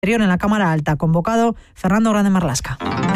en la Cámara Alta. Convocado Fernando Grande Marlasca.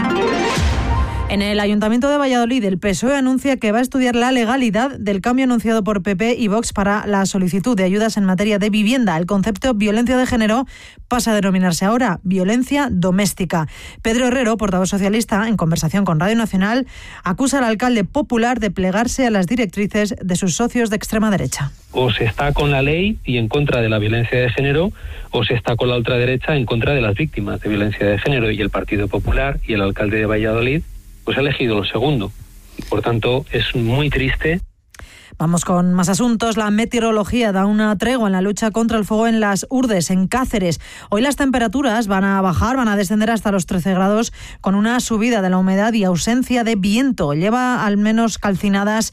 En el Ayuntamiento de Valladolid, el PSOE anuncia que va a estudiar la legalidad del cambio anunciado por PP y Vox para la solicitud de ayudas en materia de vivienda. El concepto violencia de género pasa a denominarse ahora violencia doméstica. Pedro Herrero, portavoz socialista, en conversación con Radio Nacional, acusa al alcalde popular de plegarse a las directrices de sus socios de extrema derecha. O se está con la ley y en contra de la violencia de género, o se está con la ultraderecha en contra de las víctimas de violencia de género. Y el Partido Popular y el alcalde de Valladolid pues ha elegido lo segundo. Y por tanto, es muy triste. Vamos con más asuntos. La meteorología da una tregua en la lucha contra el fuego en las Urdes, en Cáceres. Hoy las temperaturas van a bajar, van a descender hasta los 13 grados, con una subida de la humedad y ausencia de viento. Lleva al menos calcinadas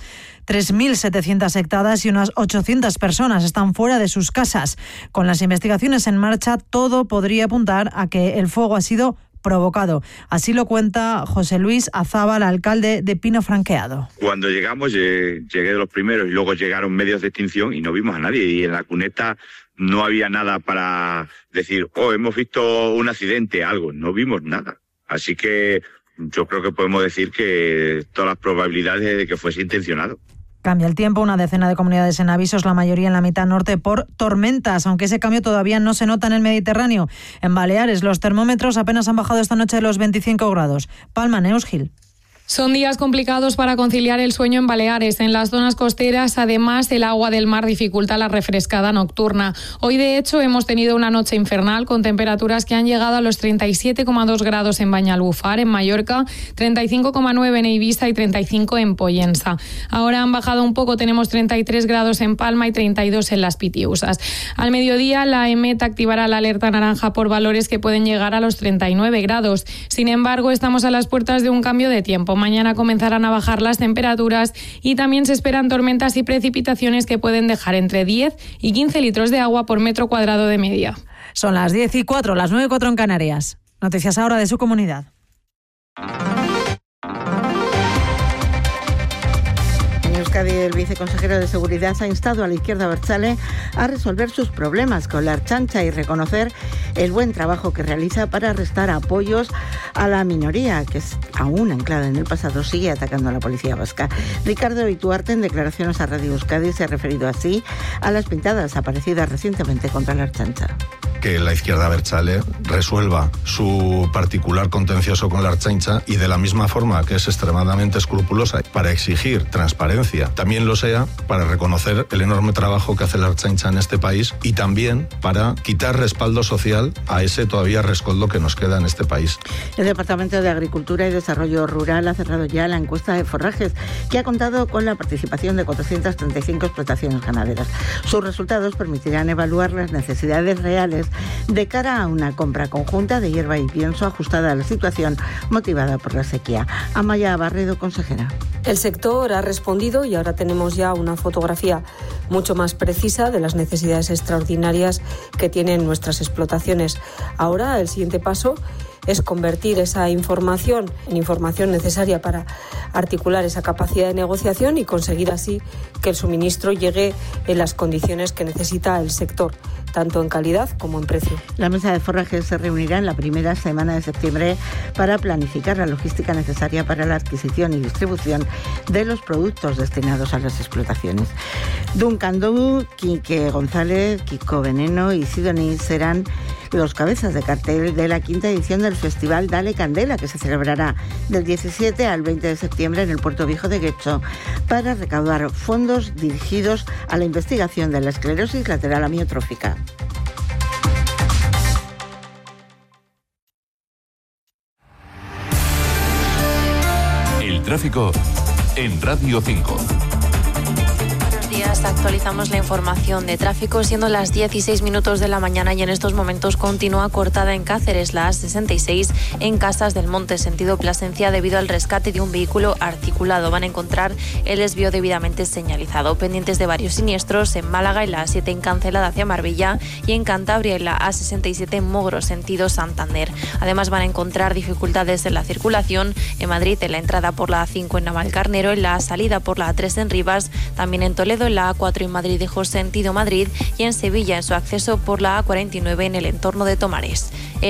3.700 hectáreas y unas 800 personas están fuera de sus casas. Con las investigaciones en marcha, todo podría apuntar a que el fuego ha sido provocado. Así lo cuenta José Luis Azábal, alcalde de Pino Franqueado. Cuando llegamos, llegué de los primeros y luego llegaron medios de extinción y no vimos a nadie. Y en la cuneta no había nada para decir, hemos visto un accidente, algo. No vimos nada. Así que yo creo que podemos decir que todas las probabilidades de que fuese intencionado. Cambia el tiempo, una decena de comunidades en avisos, la mayoría en la mitad norte por tormentas, aunque ese cambio todavía no se nota en el Mediterráneo. En Baleares los termómetros apenas han bajado esta noche de los 25 grados. Palma, Neus Gil. Son días complicados para conciliar el sueño en Baleares. En las zonas costeras, además, el agua del mar dificulta la refrescada nocturna. Hoy, de hecho, hemos tenido una noche infernal con temperaturas que han llegado a los 37,2 grados en Banyalbufar, en Mallorca, 35,9 en Eivissa y 35 en Pollensa. Ahora han bajado un poco, tenemos 33 grados en Palma y 32 en Las Pitiusas. Al mediodía, la EMET activará la alerta naranja por valores que pueden llegar a los 39 grados. Sin embargo, estamos a las puertas de un cambio de tiempo. Mañana comenzarán a bajar las temperaturas y también se esperan tormentas y precipitaciones que pueden dejar entre 10 y 15 litros de agua por metro cuadrado de media. Son las 10:04, las 9:04 en Canarias. Noticias ahora de su comunidad. En Euskadi, el viceconsejero de Seguridad ha instado a la izquierda abertzale a resolver sus problemas con la Ertzaintza y reconocer el buen trabajo que realiza para restar apoyos a la minoría, que es aún anclada en el pasado, sigue atacando a la policía vasca. Ricardo Ituarte, en declaraciones a Radio Euskadi, se ha referido así a las pintadas aparecidas recientemente contra la Ertzaintza. Que la izquierda abertzale resuelva su particular contencioso con la Ertzaintza y de la misma forma que es extremadamente escrupulosa para exigir transparencia, también lo sea para reconocer el enorme trabajo que hace la Ertzaintza en este país y también para quitar respaldo social a ese todavía rescoldo que nos queda en este país. El Departamento de Agricultura y Desarrollo Rural ha cerrado ya la encuesta de forrajes, que ha contado con la participación de 435 explotaciones ganaderas. Sus resultados permitirán evaluar las necesidades reales de cara a una compra conjunta de hierba y pienso ajustada a la situación motivada por la sequía. Amaya Barredo, consejera. El sector ha respondido y ahora tenemos ya una fotografía mucho más precisa de las necesidades extraordinarias que tienen nuestras explotaciones. Ahora el siguiente paso es convertir esa información en información necesaria para articular esa capacidad de negociación y conseguir así que el suministro llegue en las condiciones que necesita el sector, tanto en calidad como en precio. La mesa de forrajes se reunirá en la primera semana de septiembre para planificar la logística necesaria para la adquisición y distribución de los productos destinados a las explotaciones. Duncan Dou, Quique González, Kiko Veneno y Sidoní serán los cabezas de cartel de la quinta edición del Festival Dale Candela, que se celebrará del 17 al 20 de septiembre en el Puerto Viejo de Guecho, para recaudar fondos dirigidos a la investigación de la esclerosis lateral amiotrófica. El tráfico en Radio 5. Actualizamos la información de tráfico siendo las 16 minutos de la mañana y en estos momentos continúa cortada en Cáceres la A66 en Casas del Monte, sentido Plasencia, debido al rescate de un vehículo articulado. Van a encontrar el desvío debidamente señalizado. Pendientes de varios siniestros en Málaga, en la A7 en Cancelada hacia Marbella y en Cantabria en la A67 en Mogro, sentido Santander. Además van a encontrar dificultades en la circulación en Madrid, en la entrada por la A5 en Navalcarnero, en la salida por la A3 en Rivas, también en Toledo bloqueado en la A4 en Madrid-Dejos sentido Madrid y en Sevilla en su acceso por la A49 en el entorno de Tomares.